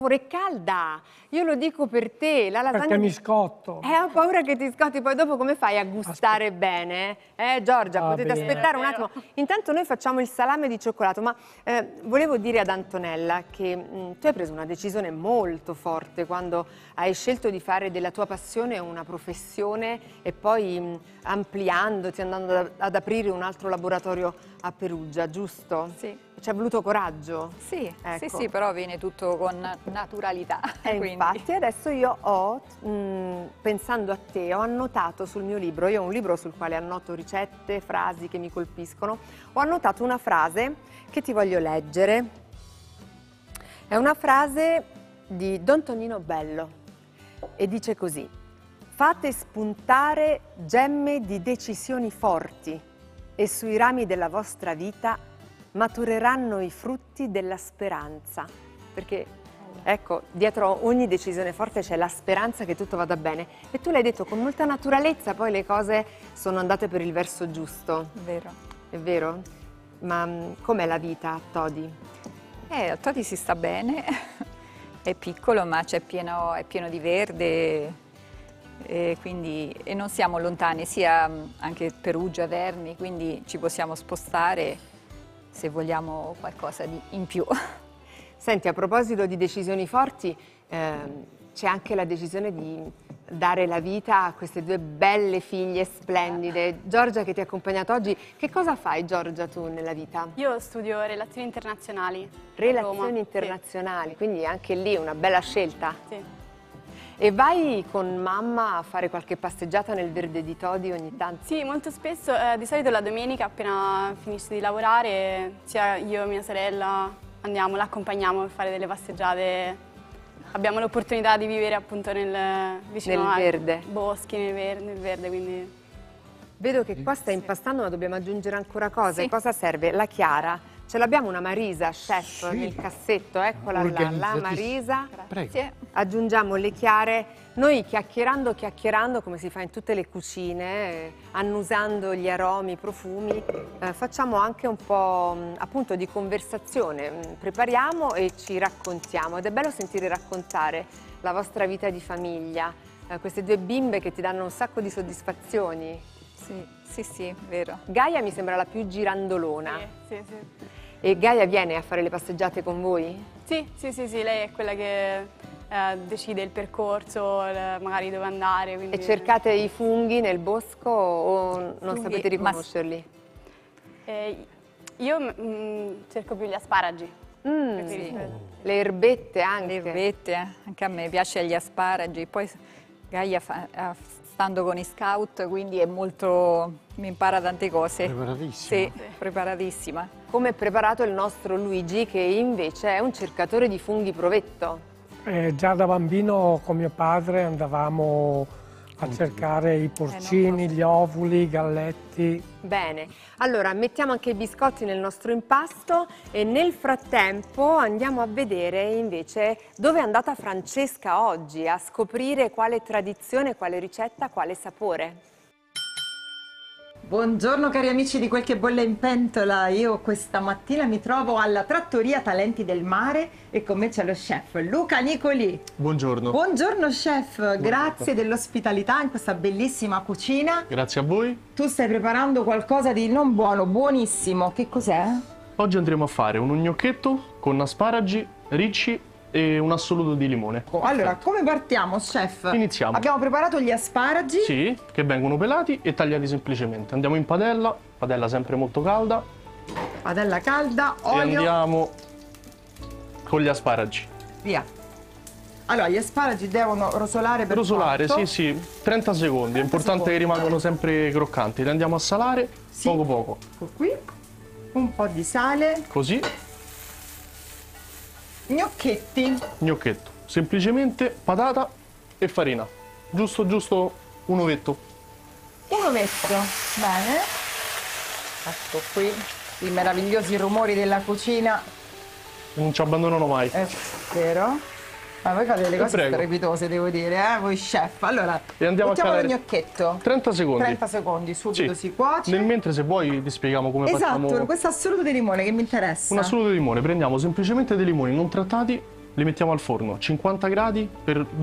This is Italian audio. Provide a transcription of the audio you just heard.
È calda, io lo dico per te, la lasagna... Perché mi scotto. Ho paura che ti scotti, poi dopo come fai a gustare bene? Giorgia, potete bene. aspettare un attimo. Intanto noi facciamo il salame di cioccolato, ma volevo dire ad Antonella che tu hai preso una decisione molto forte quando hai scelto di fare della tua passione una professione e poi ampliandoti, andando ad aprire un altro laboratorio a Perugia, giusto? Sì. Ci è voluto coraggio. Sì, Ecco. sì, però viene tutto con naturalità. Quindi. Infatti adesso io ho, pensando a te, ho annotato sul mio libro, io ho un libro sul quale annoto ricette, frasi che mi colpiscono, ho annotato una frase che ti voglio leggere. È una frase di Don Tonino Bello e dice così: fate spuntare gemme di decisioni forti e sui rami della vostra vita matureranno i frutti della speranza. Perché, ecco, dietro ogni decisione forte c'è la speranza che tutto vada bene. E tu l'hai detto con molta naturalezza, poi le cose sono andate per il verso giusto. Vero. È vero? Ma com'è la vita a Todi? A Todi si sta bene, è piccolo ma è pieno di verde e non siamo lontani, sia anche Perugia, Verni, quindi ci possiamo spostare se vogliamo qualcosa in più. Senti, a proposito di decisioni forti, c'è anche la decisione di dare la vita a queste due belle figlie splendide. Giorgia, che ti ha accompagnato oggi, che cosa fai, Giorgia, tu nella vita? Io studio relazioni internazionali. Relazioni internazionali, quindi anche lì una bella scelta. Sì. E vai con mamma a fare qualche passeggiata nel verde di Todi ogni tanto? Sì, molto spesso, di solito la domenica appena finisce di lavorare, sia io e mia sorella andiamo, l'accompagniamo per fare delle passeggiate. Abbiamo l'opportunità di vivere appunto vicino nel verde. Ai boschi, nel verde, quindi... Vedo che qua stai impastando, ma dobbiamo aggiungere ancora cose. Sì. Cosa serve? La chiara. Ce l'abbiamo una Marisa, chef, Sì. nel cassetto, eccola là, la Marisa. Grazie. Aggiungiamo le chiare. Noi chiacchierando, come si fa in tutte le cucine, annusando gli aromi, i profumi, facciamo anche un po' appunto di conversazione. Prepariamo e ci raccontiamo ed è bello sentire raccontare la vostra vita di famiglia, queste due bimbe che ti danno un sacco di soddisfazioni. Sì, vero. Gaia mi sembra la più girandolona. Sì. E Gaia viene a fare le passeggiate con voi? Sì, lei è quella che decide il percorso, magari dove andare. Quindi... E cercate i funghi nel bosco o non sapete riconoscerli? Io cerco più gli asparagi. Sì. Le erbette anche? Le erbette, anche a me piace gli asparagi. Poi Gaia stando con i scout, quindi è molto... mi impara tante cose. Preparatissima. Sì, preparatissima. Come è preparato il nostro Luigi, che invece è un cercatore di funghi provetto? Già da bambino con mio padre andavamo a cercare i porcini, gli ovuli, i galletti. Bene, allora mettiamo anche i biscotti nel nostro impasto e nel frattempo andiamo a vedere invece dove è andata Francesca oggi, a scoprire quale tradizione, quale ricetta, quale sapore. Buongiorno cari amici di Quel che bolle in pentola, io questa mattina mi trovo alla Trattoria Talenti del Mare e con me c'è lo chef Luca Nicoli. Buongiorno. Buongiorno chef, grazie dell'ospitalità in questa bellissima cucina. Grazie a voi. Tu stai preparando qualcosa di non buono, buonissimo, che cos'è? Oggi andremo a fare un gnocchetto con asparagi, ricci e un assoluto di limone. Allora, come partiamo chef? Iniziamo. Abbiamo preparato gli asparagi. Sì, che vengono pelati e tagliati semplicemente. Andiamo in padella sempre molto calda. Padella calda, E olio, andiamo con gli asparagi. via. Allora, gli asparagi devono rosolare per Rosolare, quanto? sì, 30 secondi. È importante che rimangano sempre croccanti. Li andiamo a salare Sì. poco. Ecco qui, un po' di sale, Così, gnocchetti. gnocchetto. Semplicemente patata e farina. Giusto un ovetto. Un ovetto, bene. Ecco qui i meravigliosi rumori della cucina, Non ci abbandonano mai. è vero? Ma voi fate delle cose Prego. strepitose, devo dire, voi chef. Allora, E andiamo a mettiamo lo calare gnocchetto. 30 secondi. 30 secondi, subito si cuoce. Nel mentre, se vuoi, ti spieghiamo come Esatto, facciamo questo assoluto di limone che mi interessa. un assoluto di limone. Prendiamo semplicemente dei limoni non trattati li mettiamo al forno, 50 gradi per